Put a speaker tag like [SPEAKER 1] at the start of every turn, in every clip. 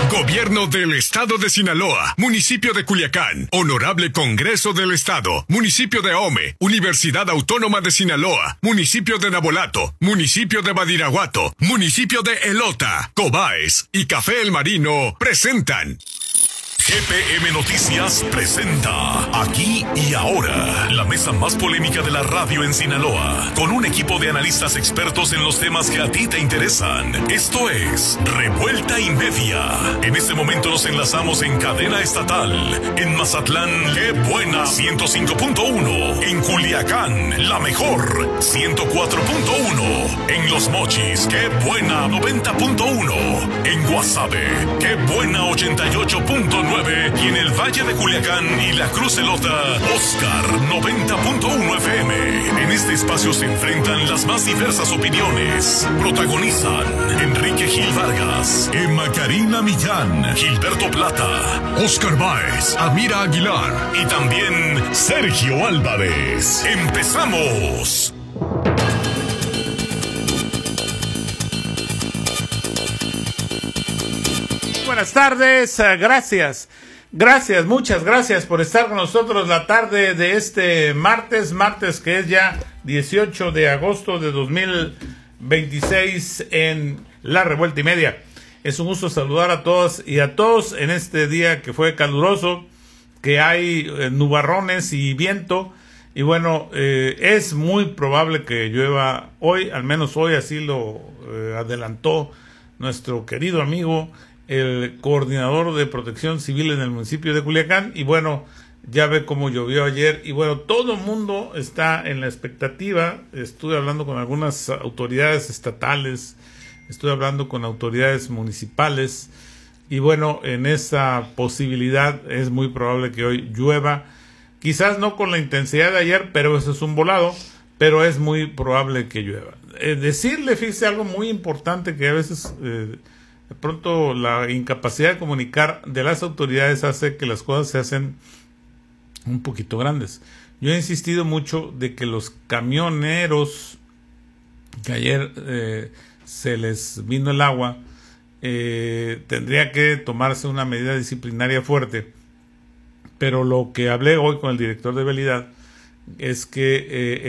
[SPEAKER 1] Gobierno del Estado de Sinaloa, Municipio de Culiacán, Honorable Congreso del Estado, Municipio de Ahome, Universidad Autónoma de Sinaloa, Municipio de Nabolato, Municipio de Badiraguato, Municipio de Elota, Cobaes y Café El Marino presentan GPM Noticias presenta Aquí y Ahora, la mesa más polémica de la radio en Sinaloa, con un equipo de analistas expertos en los temas que a ti te interesan. Esto es Revuelta y Media. En este momento nos enlazamos en cadena estatal. En Mazatlán, ¡qué buena! 105.1. En Culiacán, la mejor, 104.1. En Los Mochis, ¡qué buena! 90.1. En Guasave, ¡qué buena! 88.9. Y en el Valle de Culiacán y la Cruz Elota, Oscar 90.1 FM. En este espacio se enfrentan las más diversas opiniones. Protagonizan Enrique Gil Vargas, Emma Karina Millán, Gilberto Plata, Oscar Báez, Amira Aguilar y también Sergio Álvarez. ¡Empezamos!
[SPEAKER 2] Buenas tardes, muchas gracias por estar con nosotros la tarde de este martes que es ya 18 de agosto de 2026 en La Revuelta y Media. Es un gusto saludar a todas y a todos en este día que fue caluroso, que hay nubarrones y viento, y bueno, es muy probable que llueva hoy, al menos hoy así lo adelantó nuestro querido amigo, el coordinador de protección civil en el municipio de Culiacán, y bueno, ya ve cómo llovió ayer, y bueno, todo el mundo está en la expectativa. Estuve hablando con algunas autoridades estatales, estuve hablando con autoridades municipales, y bueno, en esa posibilidad es muy probable que hoy llueva, quizás no con la intensidad de ayer, pero eso es un volado, pero es muy probable que llueva. Decirle, fíjese, algo muy importante que a veces de pronto la incapacidad de comunicar de las autoridades hace que las cosas se hacen un poquito grandes. Yo he insistido mucho de que los camioneros que ayer se les vino el agua, tendría que tomarse una medida disciplinaria fuerte, pero lo que hablé hoy con el director de vialidad es que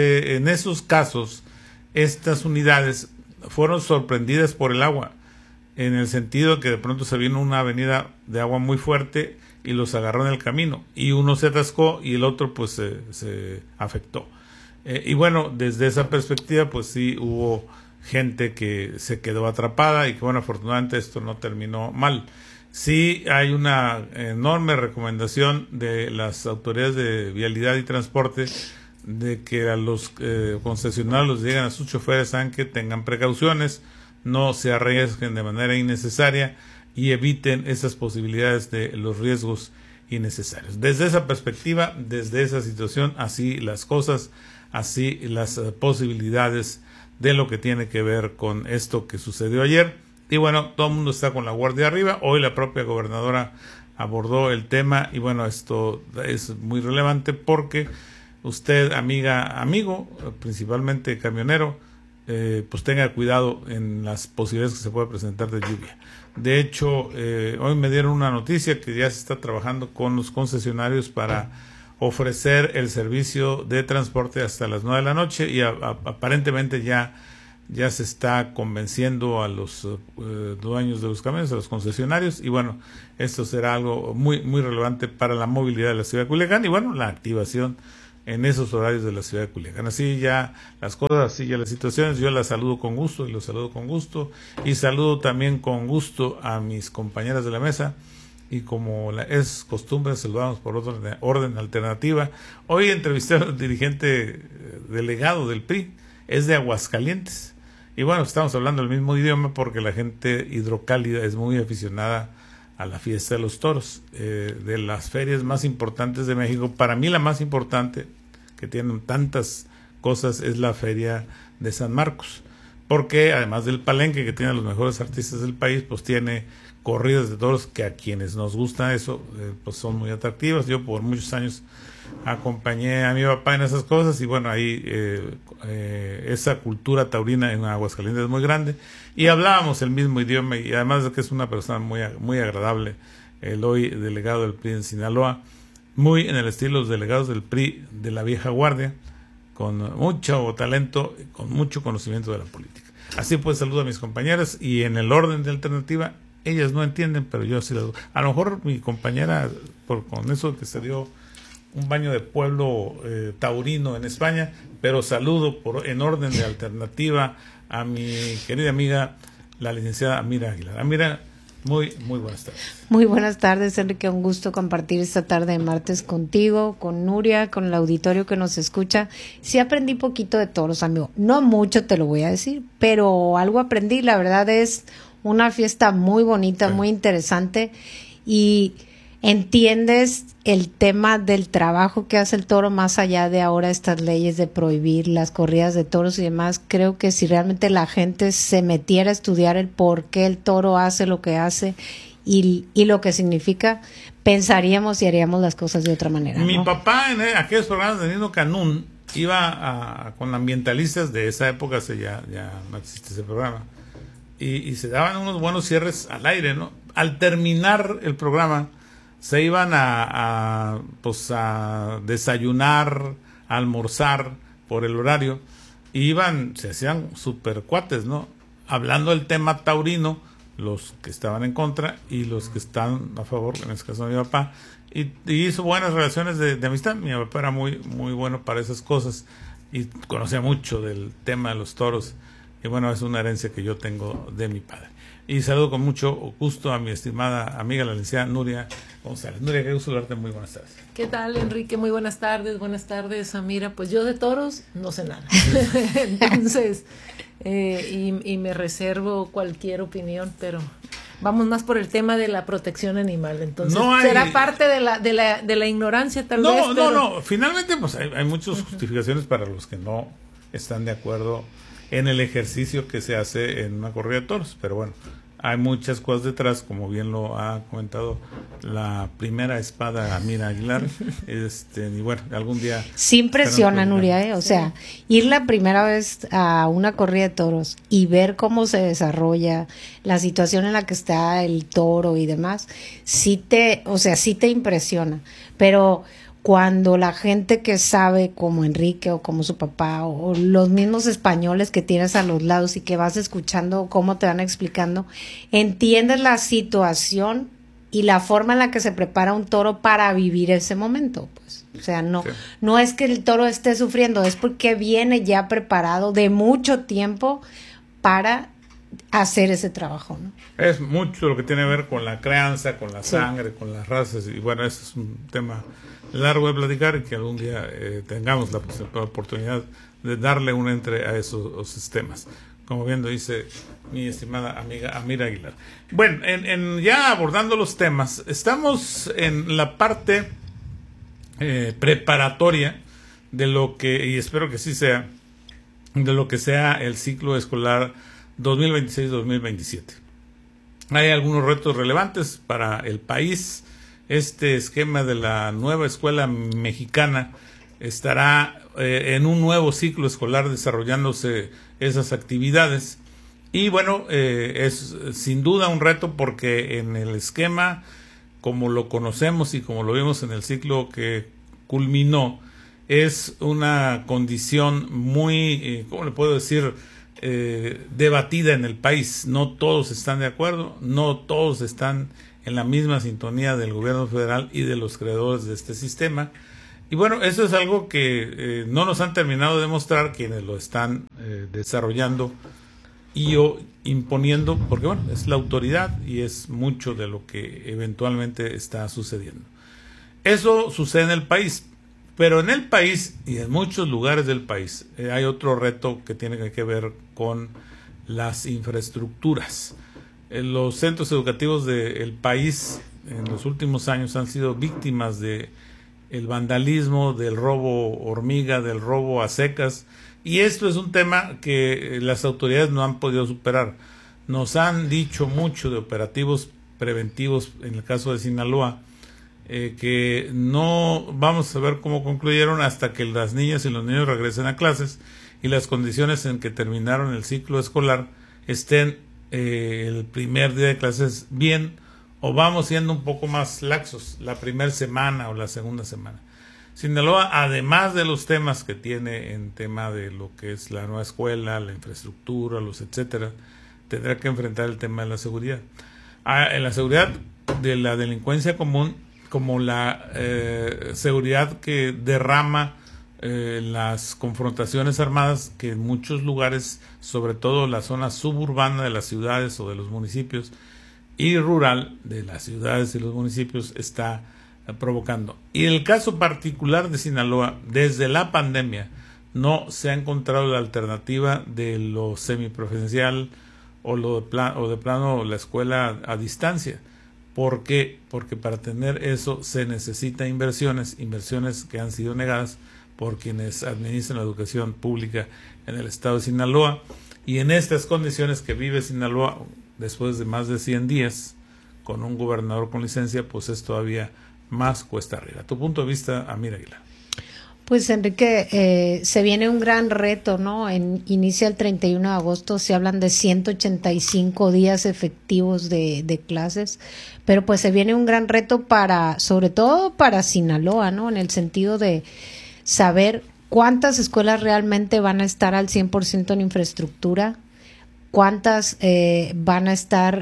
[SPEAKER 2] en esos casos estas unidades fueron sorprendidas por el agua, en el sentido que de pronto se vino una avenida de agua muy fuerte y los agarró en el camino, y uno se atascó y el otro pues se afectó. Y bueno, desde esa perspectiva pues sí hubo gente que se quedó atrapada, y que bueno, afortunadamente esto no terminó mal. Sí hay una enorme recomendación de las autoridades de vialidad y transporte de que a los concesionarios les digan a sus choferes que tengan precauciones, no se arriesguen de manera innecesaria y eviten esas posibilidades de los riesgos innecesarios. Desde esa perspectiva, desde esa situación, así las cosas, así las posibilidades de lo que tiene que ver con esto que sucedió ayer. Y bueno, todo el mundo está con la guardia arriba. Hoy la propia gobernadora abordó el tema, y bueno, esto es muy relevante porque usted, amigo, principalmente camionero, pues tenga cuidado en las posibilidades que se puede presentar de lluvia. De hecho, hoy me dieron una noticia que ya se está trabajando con los concesionarios para ofrecer el servicio de transporte hasta las 9 de la noche, y aparentemente ya se está convenciendo a los dueños de los camiones, a los concesionarios, y bueno, esto será algo muy, muy relevante para la movilidad de la ciudad de Culiacán, y bueno, la activación en esos horarios de la ciudad de Culiacán. Así ya las cosas, así ya las situaciones, yo las saludo con gusto, y los saludo con gusto, y saludo también con gusto a mis compañeras de la mesa, y como es costumbre, saludamos por orden alternativa. Hoy entrevisté al dirigente delegado del PRI, es de Aguascalientes, y bueno, estamos hablando el mismo idioma porque la gente hidrocálida es muy aficionada a la fiesta de los toros, de las ferias más importantes de México. Para mí la más importante, que tienen tantas cosas, es la feria de San Marcos, porque además del palenque, que tiene a los mejores artistas del país, pues tiene corridas de toros que a quienes nos gusta eso, pues son muy atractivas. Yo por muchos años acompañé a mi papá en esas cosas y bueno, ahí esa cultura taurina en Aguascalientes es muy grande y hablábamos el mismo idioma y además de que es una persona muy agradable, el hoy delegado del PRI en Sinaloa, muy en el estilo de los delegados del PRI de la vieja guardia, con mucho talento, con mucho conocimiento de la política. Así pues, saludo a mis compañeras y en el orden de alternativa, ellas no entienden, pero yo sí las doy. A lo mejor mi compañera, con eso que se dio un baño de pueblo taurino en España, pero saludo en orden de alternativa a mi querida amiga, la licenciada Amira Aguilar. Amira, muy buenas tardes.
[SPEAKER 3] Muy buenas tardes, Enrique. Un gusto compartir esta tarde de martes contigo, con Nuria, con el auditorio que nos escucha. Sí aprendí poquito de toros, amigo. No mucho, te lo voy a decir, pero algo aprendí. La verdad es una fiesta muy bonita, sí, muy interesante. Y entiendes el tema del trabajo que hace el toro más allá de ahora estas leyes de prohibir las corridas de toros y demás. Creo que si realmente la gente se metiera a estudiar el por qué el toro hace lo que hace y lo que significa, pensaríamos y haríamos las cosas de otra manera, ¿no?
[SPEAKER 2] Mi papá en aquellos programas de Nino Canún iba con ambientalistas de esa época, ya no existe ese programa, y se daban unos buenos cierres al aire, ¿no? Al terminar el programa se iban a desayunar, a almorzar por el horario, y se hacían super cuates, ¿no? Hablando del tema taurino, los que estaban en contra y los que están a favor, en este caso mi papá, y hizo buenas relaciones de amistad. Mi papá era muy bueno para esas cosas y conocía mucho del tema de los toros, y bueno, es una herencia que yo tengo de mi padre. Y saludo con mucho gusto a mi estimada amiga, la licenciada Nuria González. Nuria, qué gusto saludarte, muy buenas tardes.
[SPEAKER 4] ¿Qué tal, Enrique? Muy buenas tardes, Amira. Pues yo de toros no sé nada. Entonces, y me reservo cualquier opinión, pero vamos más por el tema de la protección animal. Entonces, será parte de la ignorancia, tal vez.
[SPEAKER 2] No. Finalmente, pues hay muchas justificaciones para los que no están de acuerdo en el ejercicio que se hace en una corrida de toros, pero bueno, hay muchas cosas detrás, como bien lo ha comentado la primera espada Amira Aguilar, y bueno, algún día...
[SPEAKER 3] Sí impresiona, Nuria, o sea, ir la primera vez a una corrida de toros y ver cómo se desarrolla la situación en la que está el toro y demás, sí te impresiona, pero cuando la gente que sabe, como Enrique o como su papá o los mismos españoles que tienes a los lados y que vas escuchando cómo te van explicando, entiendes la situación y la forma en la que se prepara un toro para vivir ese momento, pues. O sea, no es que el toro esté sufriendo, es porque viene ya preparado de mucho tiempo para hacer ese trabajo, ¿no? Es
[SPEAKER 2] mucho lo que tiene que ver con la crianza, con la sangre, con las razas, y bueno, ese es un tema largo de platicar y que algún día tengamos la oportunidad de darle un entre a esos temas, como bien lo dice mi estimada amiga Amira Aguilar. Bueno, ya abordando los temas, estamos en la parte preparatoria de lo que, y espero que sí sea, de lo que sea el ciclo escolar 2026-2027. Hay algunos retos relevantes para el país. Este esquema de la nueva escuela mexicana estará en un nuevo ciclo escolar desarrollándose esas actividades. Y bueno, es sin duda un reto porque en el esquema, como lo conocemos y como lo vimos en el ciclo que culminó, es una condición muy, ¿cómo le puedo decir?, debatida en el país. No todos están de acuerdo, no todos están en la misma sintonía del gobierno federal y de los creadores de este sistema. Y bueno, eso es algo que no nos han terminado de demostrar quienes lo están desarrollando y imponiendo, porque bueno, es la autoridad y es mucho de lo que eventualmente está sucediendo. Eso sucede en el país, pero en el país y en muchos lugares del país hay otro reto que tiene que ver con las infraestructuras. Los centros educativos del país en los últimos años han sido víctimas de el vandalismo, del robo hormiga, del robo a secas, y esto es un tema que las autoridades no han podido superar. Nos han dicho mucho de operativos preventivos en el caso de Sinaloa, que no vamos a ver cómo concluyeron hasta que las niñas y los niños regresen a clases y las condiciones en que terminaron el ciclo escolar estén el primer día de clases bien, o vamos siendo un poco más laxos la primera semana o la segunda semana. Sinaloa, además de los temas que tiene en tema de lo que es la nueva escuela, la infraestructura, los etcétera, tendrá que enfrentar el tema de la seguridad. En la seguridad de la delincuencia común, como la seguridad que derrama las confrontaciones armadas, que en muchos lugares, sobre todo la zona suburbana de las ciudades o de los municipios, y rural de las ciudades y los municipios, está provocando. Y en el caso particular de Sinaloa, desde la pandemia no se ha encontrado la alternativa de lo semipresencial o de plano la escuela a distancia. ¿Por qué? Porque para tener eso se necesita inversiones que han sido negadas por quienes administran la educación pública en el estado de Sinaloa. Y en estas condiciones que vive Sinaloa, después de más de 100 días, con un gobernador con licencia, pues es todavía más cuesta arriba. ¿Tu punto de vista, Amira Aguilar?
[SPEAKER 3] Pues Enrique, se viene un gran reto, ¿no? Inicia el 31 de agosto, se hablan de 185 días efectivos de clases, pero pues se viene un gran reto sobre todo para Sinaloa, ¿no? En el sentido de saber cuántas escuelas realmente van a estar al 100% en infraestructura, cuántas van a estar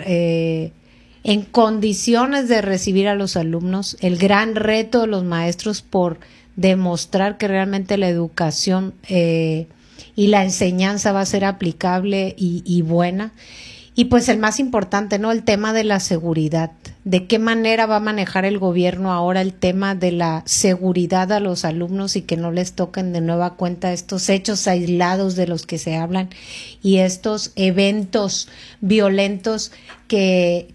[SPEAKER 3] en condiciones de recibir a los alumnos, el gran reto de los maestros por demostrar que realmente la educación y la enseñanza va a ser aplicable y buena. Y pues el más importante, ¿no? El tema de la seguridad. ¿De qué manera va a manejar el gobierno ahora el tema de la seguridad a los alumnos y que no les toquen de nueva cuenta estos hechos aislados de los que se hablan y estos eventos violentos que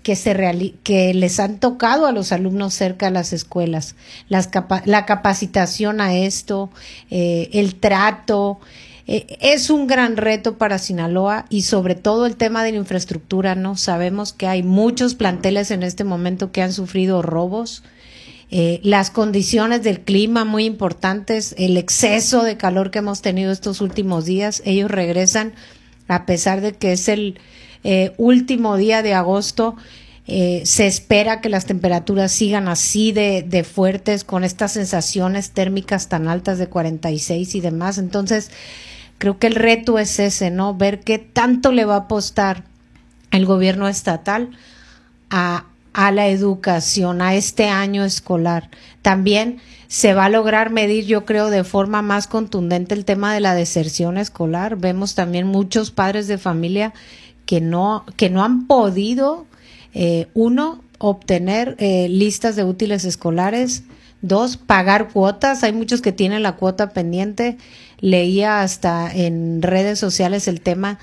[SPEAKER 3] les han tocado a los alumnos cerca de las escuelas? La capacitación a esto, el trato. Es un gran reto para Sinaloa y sobre todo el tema de la infraestructura, ¿no? Sabemos que hay muchos planteles en este momento que han sufrido robos, las condiciones del clima muy importantes, el exceso de calor que hemos tenido estos últimos días. Ellos regresan, a pesar de que es el último día de agosto, se espera que las temperaturas sigan así de fuertes, con estas sensaciones térmicas tan altas de 46 y demás. Entonces, creo que el reto es ese, ¿no? Ver qué tanto le va a apostar el gobierno estatal a la educación, a este año escolar. También se va a lograr medir, yo creo, de forma más contundente el tema de la deserción escolar. Vemos también muchos padres de familia que no han podido, uno, obtener listas de útiles escolares, dos, pagar cuotas. Hay muchos que tienen la cuota pendiente. Leía hasta en redes sociales el tema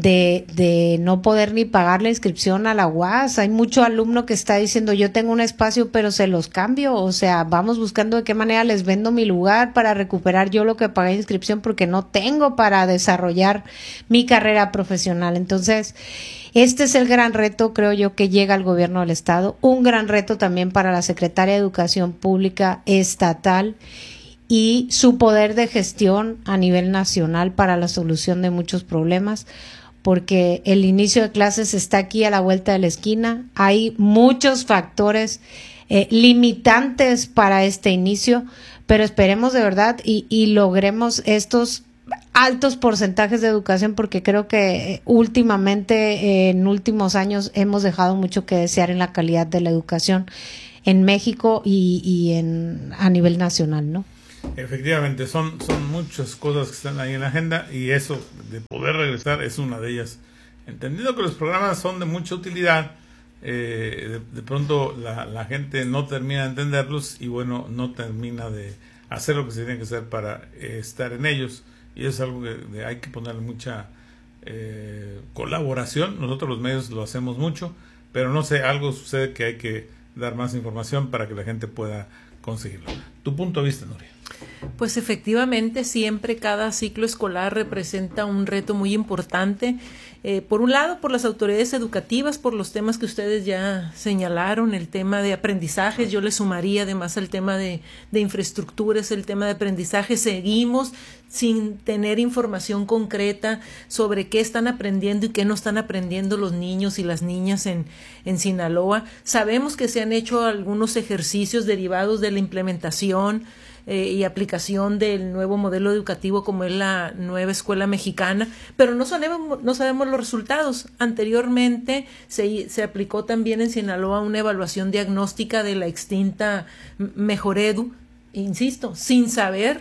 [SPEAKER 3] de no poder ni pagar la inscripción a la UAS. Hay mucho alumno que está diciendo, yo tengo un espacio pero se los cambio, o sea, vamos buscando de qué manera les vendo mi lugar para recuperar yo lo que pagué de inscripción porque no tengo para desarrollar mi carrera profesional. Entonces, este es el gran reto, creo yo, que llega al gobierno del estado, un gran reto también para la Secretaría de Educación Pública estatal y su poder de gestión a nivel nacional para la solución de muchos problemas, porque el inicio de clases está aquí a la vuelta de la esquina. Hay muchos factores limitantes para este inicio, pero esperemos de verdad y logremos estos altos porcentajes de educación, porque creo que últimamente, en últimos años, hemos dejado mucho que desear en la calidad de la educación en México y a nivel nacional, ¿no?
[SPEAKER 2] Efectivamente, son muchas cosas que están ahí en la agenda y eso de poder regresar es una de ellas. Entendiendo que los programas son de mucha utilidad, de pronto la gente no termina de entenderlos y bueno, no termina de hacer lo que se tiene que hacer para estar en ellos, y es algo que hay que ponerle mucha colaboración. Nosotros los medios lo hacemos mucho, pero no sé, algo sucede que hay que dar más información para que la gente pueda conseguirlo. ¿Tu punto de vista, Nuria?
[SPEAKER 4] Pues efectivamente, siempre cada ciclo escolar representa un reto muy importante Por un lado, por las autoridades educativas, por los temas que ustedes ya señalaron, el tema de aprendizajes, yo le sumaría además al tema de infraestructuras, el tema de aprendizaje. Seguimos sin tener información concreta sobre qué están aprendiendo y qué no están aprendiendo los niños y las niñas en Sinaloa. Sabemos que se han hecho algunos ejercicios derivados de la implementación y aplicación del nuevo modelo educativo como es la nueva escuela mexicana, pero no sabemos los resultados. Anteriormente se aplicó también en Sinaloa una evaluación diagnóstica de la extinta Mejoredu, insisto, sin saber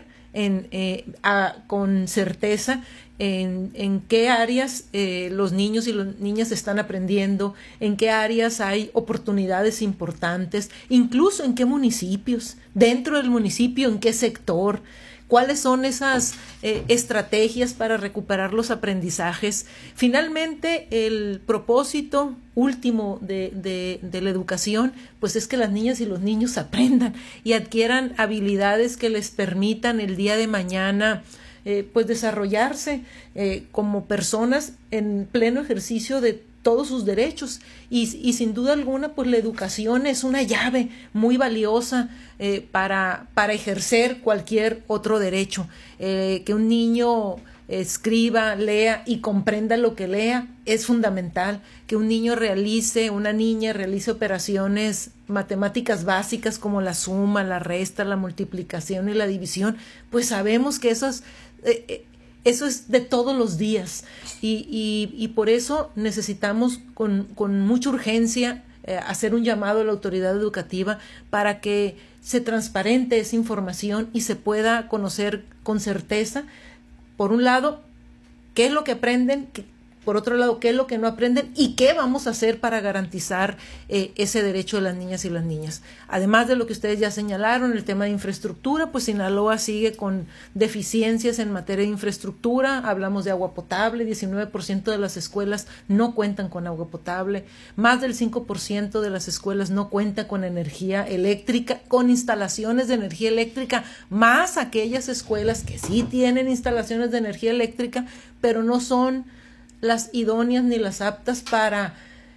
[SPEAKER 4] con certeza en qué áreas los niños y las niñas están aprendiendo, en qué áreas hay oportunidades importantes, incluso en qué municipios, dentro del municipio, en qué sector, cuáles son esas estrategias para recuperar los aprendizajes. Finalmente, el propósito último de la educación, pues es que las niñas y los niños aprendan y adquieran habilidades que les permitan el día de mañana pues desarrollarse como personas en pleno ejercicio de todos sus derechos y sin duda alguna pues la educación es una llave muy valiosa para ejercer cualquier otro derecho. Que un niño escriba, lea y comprenda lo que lea es fundamental. Que un niño una niña realice operaciones matemáticas básicas como la suma, la resta, la multiplicación y la división, pues sabemos que eso es de todos los días y por eso necesitamos con mucha urgencia hacer un llamado a la autoridad educativa para que se transparente esa información y se pueda conocer con certeza, por un lado, qué es lo que aprenden, por otro lado, qué es lo que no aprenden y qué vamos a hacer para garantizar ese derecho de las niñas y las niñas. Además de lo que ustedes ya señalaron, el tema de infraestructura, pues Sinaloa sigue con deficiencias en materia de infraestructura. Hablamos de agua potable, 19% de las escuelas no cuentan con agua potable, más del 5% de las escuelas no cuentan con energía eléctrica, con instalaciones de energía eléctrica, más aquellas escuelas que sí tienen instalaciones de energía eléctrica, pero no son las idóneas ni las aptas para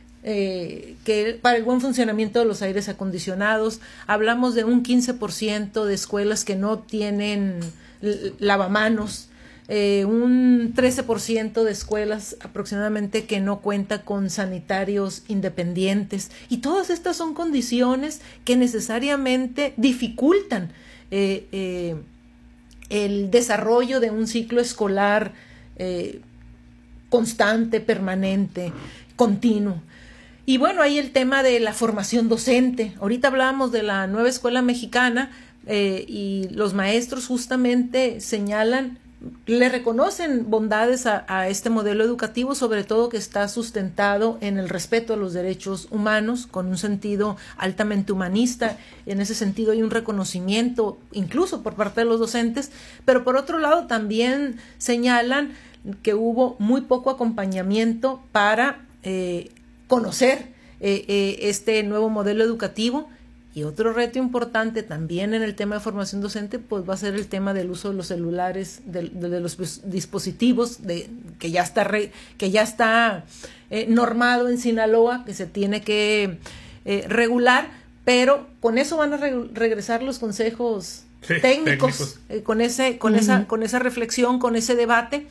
[SPEAKER 4] el buen funcionamiento de los aires acondicionados. Hablamos de un 15% de escuelas que no tienen lavamanos, un 13% de escuelas aproximadamente que no cuenta con sanitarios independientes, y todas estas son condiciones que necesariamente dificultan el desarrollo de un ciclo escolar constante, permanente, continuo. Y bueno, hay el tema de la formación docente. Ahorita hablábamos de la nueva escuela mexicana y los maestros justamente señalan, le reconocen bondades a este modelo educativo, sobre todo que está sustentado en el respeto a los derechos humanos, con un sentido altamente humanista. En ese sentido hay un reconocimiento incluso por parte de los docentes, pero por otro lado también señalan que hubo muy poco acompañamiento para conocer este nuevo modelo educativo. Y otro reto importante también en el tema de formación docente, pues va a ser el tema del uso de los celulares, de los dispositivos que ya está normado en Sinaloa, que se tiene que regular, pero con eso van a regresar los consejos técnicos. Con esa reflexión, con ese debate.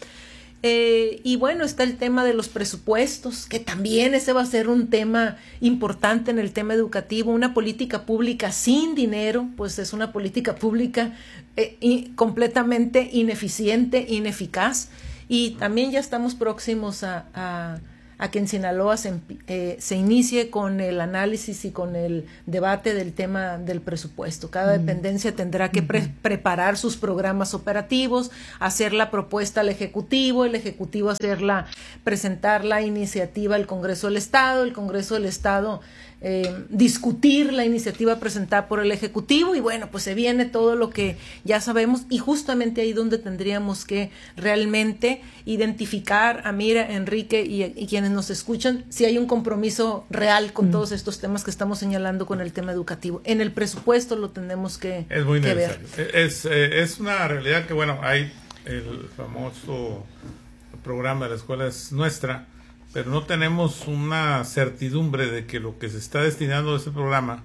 [SPEAKER 4] Y bueno, está el tema de los presupuestos, que también ese va a ser un tema importante en el tema educativo. Una política pública sin dinero, pues es una política pública completamente ineficiente, ineficaz. Y también ya estamos próximos a que en Sinaloa se inicie con el análisis y con el debate del tema del presupuesto. Cada dependencia tendrá que preparar sus programas operativos, hacer la propuesta al Ejecutivo, el Ejecutivo presentar la iniciativa al Congreso del Estado, el Congreso del Estado discutir la iniciativa presentada por el Ejecutivo, y bueno, pues se viene todo lo que ya sabemos, y justamente ahí donde tendríamos que realmente identificar, Amira, Enrique y quienes nos escuchan, si hay un compromiso real con todos estos temas que estamos señalando con el tema educativo. En el presupuesto lo tenemos que
[SPEAKER 2] es muy
[SPEAKER 4] que
[SPEAKER 2] necesario.
[SPEAKER 4] Ver.
[SPEAKER 2] Es una realidad que, bueno, hay el famoso programa de La Escuela es Nuestra, pero no tenemos una certidumbre de que lo que se está destinando a ese programa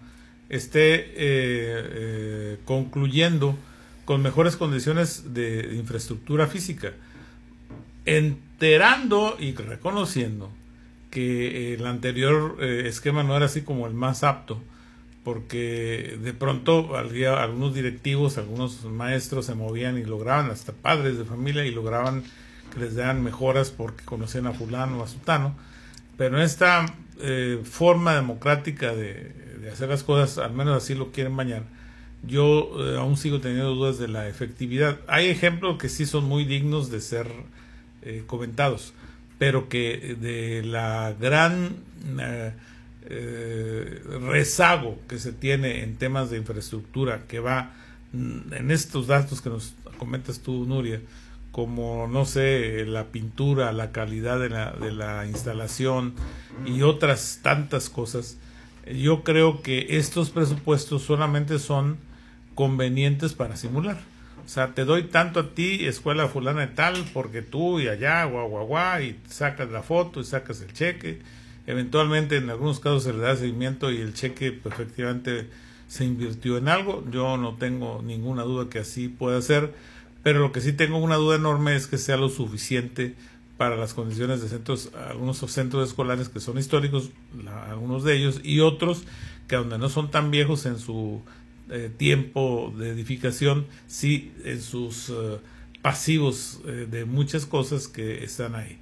[SPEAKER 2] esté concluyendo con mejores condiciones de infraestructura física, enterando y reconociendo que el anterior esquema no era así como el más apto, porque de pronto había algunos directivos, algunos maestros se movían y lograban, hasta padres de familia, y lograban que les dieran mejoras porque conocían a fulano o a sutano, pero en esta forma democrática de hacer las cosas, al menos así lo quieren mañana, yo aún sigo teniendo dudas de la efectividad. Hay ejemplos que sí son muy dignos de ser comentados, pero que de la gran rezago que se tiene en temas de infraestructura, que va en estos datos que nos comentas tú, Nuria, como no sé, la pintura, la calidad de la instalación y otras tantas cosas, yo creo que estos presupuestos solamente son convenientes para simular. O sea, te doy tanto a ti, escuela fulana de tal, porque tú y allá, y sacas la foto y sacas el cheque. Eventualmente, en algunos casos se le da seguimiento y el cheque pues, efectivamente se invirtió en algo. Yo no tengo ninguna duda que así pueda ser, pero lo que sí tengo una duda enorme es que sea lo suficiente para las condiciones de centros, algunos centros escolares que son históricos, algunos de ellos, y otros que donde no son tan viejos en su tiempo de edificación, sí en sus pasivos de muchas cosas que están ahí.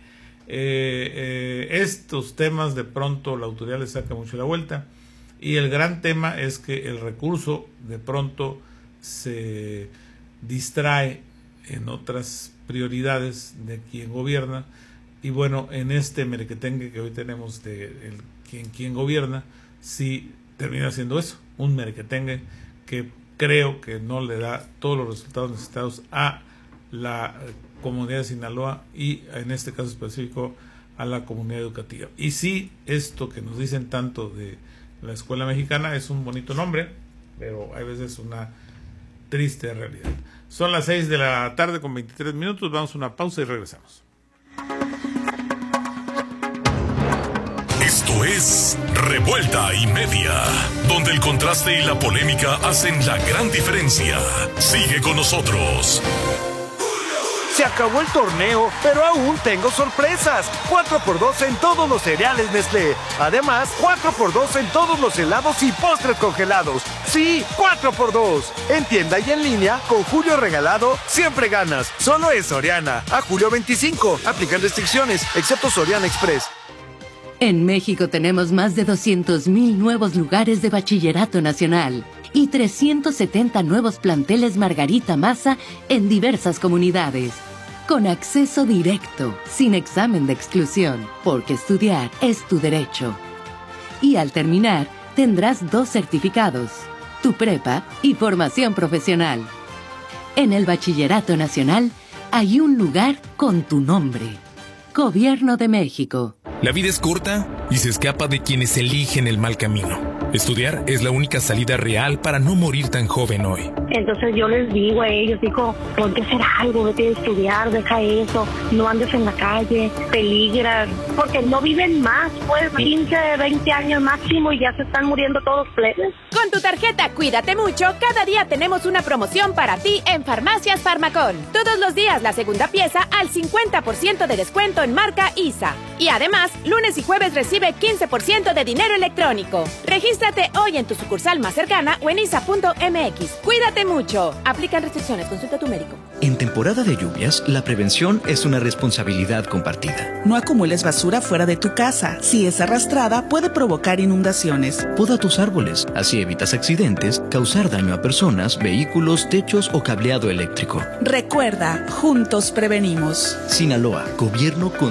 [SPEAKER 2] Estos temas de pronto la autoridad les saca mucho la vuelta, y el gran tema es que el recurso de pronto se distrae en otras prioridades de quien gobierna, y bueno, en este merequetengue que hoy tenemos de quien gobierna, sí termina siendo eso, un merequetengue que creo que no le da todos los resultados necesitados a la comunidad de Sinaloa y en este caso específico a la comunidad educativa. Y sí, esto que nos dicen tanto de la escuela mexicana es un bonito nombre, pero hay veces una triste realidad. Son las 6 de la tarde con 23 minutos, vamos a una pausa y regresamos.
[SPEAKER 1] Esto es Revuelta y Media, donde el contraste y la polémica hacen la gran diferencia. Sigue con nosotros.
[SPEAKER 5] Se acabó el torneo, pero aún tengo sorpresas. 4x2 en todos los cereales Nestlé. Además, 4x2 en todos los helados y postres congelados. Sí, 4x2. En tienda y en línea, con Julio Regalado, siempre ganas. Solo es Soriana. A julio 25. Aplican restricciones, excepto Soriana Express.
[SPEAKER 6] En México tenemos más de 200,000 nuevos lugares de bachillerato nacional y 370 nuevos planteles Margarita Maza en diversas comunidades. Con acceso directo, sin examen de exclusión, porque estudiar es tu derecho. Y al terminar, tendrás 2 certificados, tu prepa y formación profesional. En el Bachillerato Nacional hay un lugar con tu nombre. Gobierno de México.
[SPEAKER 7] La vida es corta y se escapa de quienes eligen el mal camino. Estudiar es la única salida real para no morir tan joven hoy.
[SPEAKER 8] Entonces yo les digo a ellos, ponte a hacer algo, vete a estudiar, deja eso, no andes en la calle, peligran, porque no viven más, pues 15, 20 años máximo y ya se están muriendo todos plebes.
[SPEAKER 9] Con tu tarjeta Cuídate Mucho, cada día tenemos una promoción para ti en Farmacias Farmacón. Todos los días la segunda pieza al 50% de descuento en marca ISA. Y además, lunes y jueves recibe 15% de dinero electrónico. Regístrate hoy en tu sucursal más cercana o en isa.mx. Cuídate mucho. Aplican restricciones. Consulta a tu médico.
[SPEAKER 10] En temporada de lluvias, la prevención es una responsabilidad compartida.
[SPEAKER 11] No acumules basura fuera de tu casa. Si es arrastrada, puede provocar inundaciones.
[SPEAKER 10] Poda tus árboles. Así evitas accidentes, causar daño a personas, vehículos, techos o cableado eléctrico.
[SPEAKER 11] Recuerda, juntos prevenimos.
[SPEAKER 10] Sinaloa, gobierno con